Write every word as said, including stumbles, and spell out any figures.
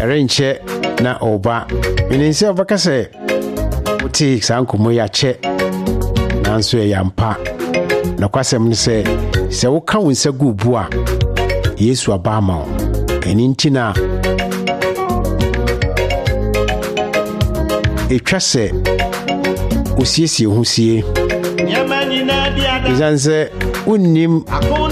ɛrenkyɛ na ɔba menim sɛ ɔbɛka sɛ wote saa nkɔmmɔ yi akyɛ nanso ɛyɛ ampa na kwasɛm no sɛ sɛ woka wo nsa gu bu a Yesu aba ama wo ɛno nti na ɛtwa sɛ osiesie ho sie ɛsiane sɛ wonnim